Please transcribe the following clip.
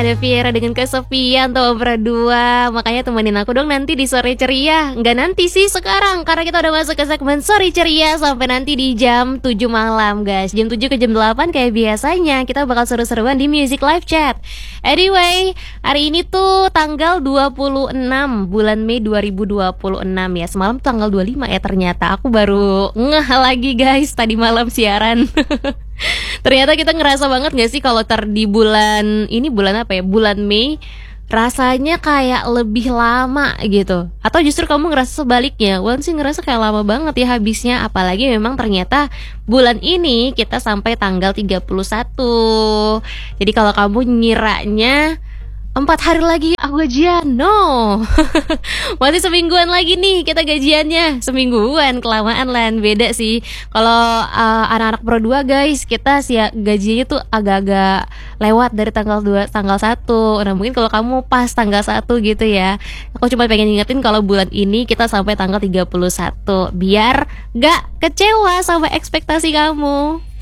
ada Viera dengan kesepian tuh berdua. Makanya temenin aku dong nanti di sore ceria. Nggak nanti sih, sekarang, karena kita udah masuk ke segmen sore ceria sampai nanti di jam 7 malam guys. Jam 7 ke jam 8 kayak biasanya kita bakal seru-seruan di Music Live Chat. Anyway, hari ini tuh tanggal 26 bulan Mei 2026 ya. Semalam tanggal 25 ya ternyata. Aku baru ngeh lagi guys tadi malam siaran. Ternyata kita ngerasa banget gak sih kalau di bulan ini, bulan apa ya, bulan Mei, rasanya kayak lebih lama gitu. Atau justru kamu ngerasa sebaliknya? Wan sih ngerasa kayak lama banget ya habisnya. Apalagi memang ternyata bulan ini kita sampai tanggal 31. Jadi kalau kamu ngiranya 4 hari lagi aku gajian, no. Masih semingguan lagi nih kita gajiannya. Semingguan, kelamaan lah, beda sih. Kalau anak-anak Pro 2 guys, kita sih gajinya tuh agak-agak lewat dari tanggal 2, tanggal 1. Nah mungkin kalau kamu pas tanggal 1 gitu ya. Aku cuma pengen ngingetin kalau bulan ini kita sampai tanggal 31, biar gak kecewa sama ekspektasi kamu.